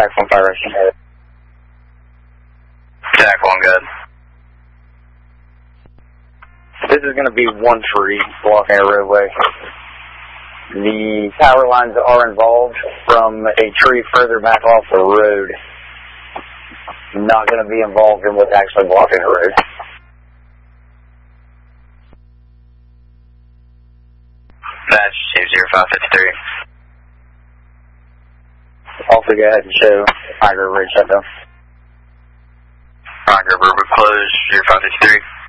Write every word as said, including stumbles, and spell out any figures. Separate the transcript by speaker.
Speaker 1: Tac one fire.
Speaker 2: Tac one, good.
Speaker 1: This is going to be one three blocking a roadway. The power lines are involved from a tree further back off the road. Not going to be involved in what's actually blocking the road.
Speaker 2: That's two zero five fifty-three.
Speaker 1: Also go ahead and show Tiger Ridge shutdown.
Speaker 2: Roger, we're closed, zero five fifty-three.